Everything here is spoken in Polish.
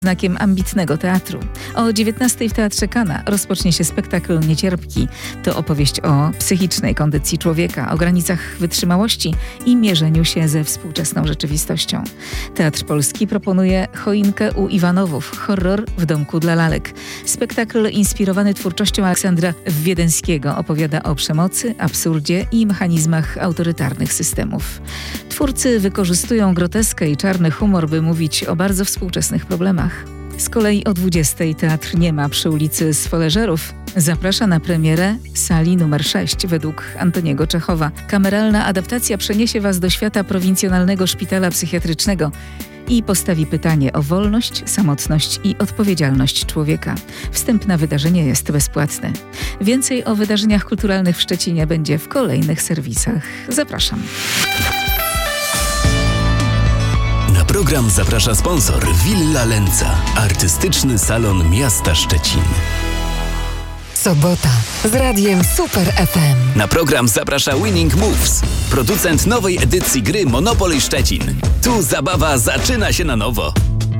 znakiem ambitnego teatru. O 19 w Teatrze Kana rozpocznie się spektakl Niecierpki. To opowieść o psychicznej kondycji człowieka, o granicach wytrzymałości i mierzeniu się ze współczesną rzeczywistością. Teatr Polski proponuje Choinkę u Iwanowów, horror w domku dla lalek. Spektakl inspirowany twórczością Aleksandra Wiedeńskiego opowiada o przemocy, absurdzie i mechanizmach autorytarnych systemów. Twórcy wykorzystują groteskę i czarny humor, by mówić o bardzo współczesnych problemach. Z kolei o 20 Teatr Niema przy ulicy Swoleżerów zaprasza na premierę Sali numer 6 według Antoniego Czechowa. Kameralna adaptacja przeniesie Was do świata prowincjonalnego szpitala psychiatrycznego i postawi pytanie o wolność, samotność i odpowiedzialność człowieka. Wstęp na wydarzenie jest bezpłatny. Więcej o wydarzeniach kulturalnych w Szczecinie będzie w kolejnych serwisach. Zapraszam. Na program zaprasza sponsor Villa Lenca, artystyczny salon miasta Szczecin. Sobota z radiem Super FM. Na program zaprasza Winning Moves, producent nowej edycji gry Monopoly Szczecin. Tu zabawa zaczyna się na nowo.